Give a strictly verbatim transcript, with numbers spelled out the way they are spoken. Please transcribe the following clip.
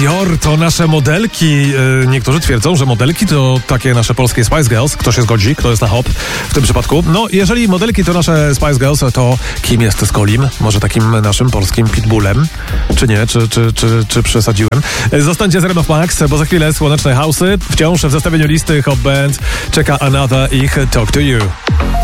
Dior to nasze modelki. Niektórzy twierdzą, że modelki to takie nasze polskie Spice Girls. Kto się zgodzi, kto jest na hop w tym przypadku. No, jeżeli modelki to nasze Spice Girls, to kim jest Skolim? Może takim naszym polskim pitbullem? Czy nie? Czy, czy, czy, czy przesadziłem? Zostańcie z R M F Max, bo za chwilę słoneczne house'y. Wciąż w zestawieniu listy Hop Band czeka Another ich Talk to You.